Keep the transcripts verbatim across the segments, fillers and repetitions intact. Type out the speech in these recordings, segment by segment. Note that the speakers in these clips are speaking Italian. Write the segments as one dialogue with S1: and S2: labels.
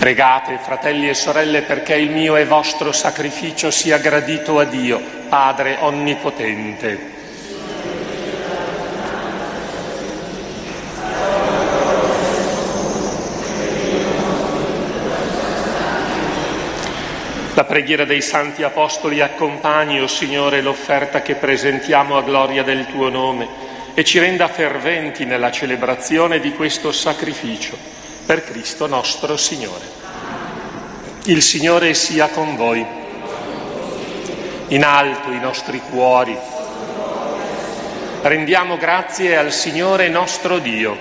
S1: Pregate, fratelli e sorelle, perché il mio e vostro sacrificio sia gradito a Dio, Padre Onnipotente. La preghiera dei santi apostoli accompagni, o Signore, l'offerta che presentiamo a gloria del Tuo nome e ci renda ferventi nella celebrazione di questo sacrificio. Per Cristo nostro Signore. Il Signore sia con voi. In alto i nostri cuori. Rendiamo grazie al Signore nostro Dio.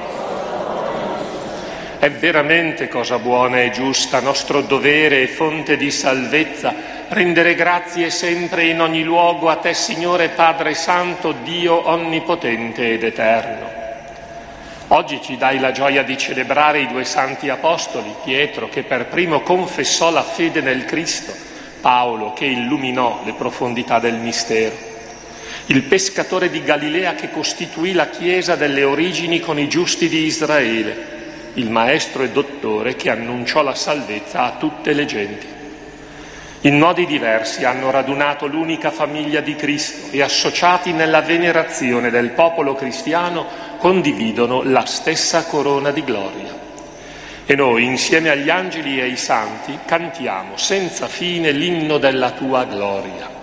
S1: È veramente cosa buona e giusta, nostro dovere e fonte di salvezza, rendere grazie sempre in ogni luogo a Te, Signore Padre Santo, Dio Onnipotente ed Eterno. Oggi ci dai la gioia di celebrare i due santi apostoli, Pietro che per primo confessò la fede nel Cristo, Paolo che illuminò le profondità del mistero, il pescatore di Galilea che costituì la Chiesa delle origini con i giusti di Israele, il maestro e dottore che annunciò la salvezza a tutte le genti. In modi diversi hanno radunato l'unica famiglia di Cristo e associati nella venerazione del popolo cristiano condividono la stessa corona di gloria. E noi, insieme agli angeli e ai santi, cantiamo senza fine l'inno della Tua gloria.